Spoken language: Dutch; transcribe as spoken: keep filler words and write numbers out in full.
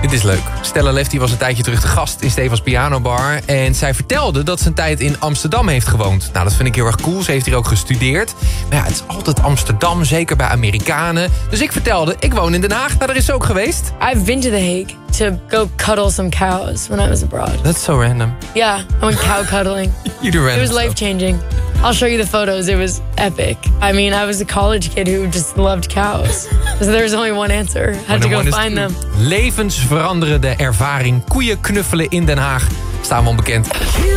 Dit is leuk. Stella Lefty was een tijdje terug de gast in Stefans Pianobar. En zij vertelde dat ze een tijd in Amsterdam heeft gewoond. Nou, dat vind ik heel erg cool. Ze heeft hier ook gestudeerd. Maar ja, het is altijd Amsterdam, zeker bij Amerikanen. Dus ik vertelde, ik woon in Den Haag. Nou, daar is ze ook geweest. I've been to The Hague to go cuddle some cows when I was abroad. That's so random. Yeah, I went cow cuddling. You do random It was life-changing. I'll show you the photos. It was epic. I mean, I was a college kid who just loved cows. So there was only one answer. I had to go find them. Levensveranderende ervaring. Koeien knuffelen in Den Haag. Staan we onbekend.